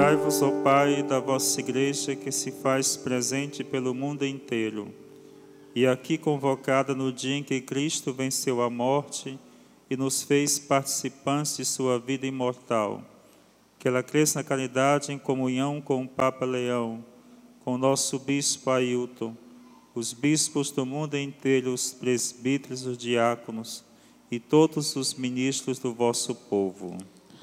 Lembrai-vos, ó Pai, da vossa Igreja que se faz presente pelo mundo inteiro e aqui convocada no dia em que Cristo venceu a morte e nos fez participantes de sua vida imortal. Que ela cresça na caridade em comunhão com o Papa Leão, com o nosso Bispo Ailton, os bispos do mundo inteiro, os presbíteros, os diáconos e todos os ministros do vosso povo.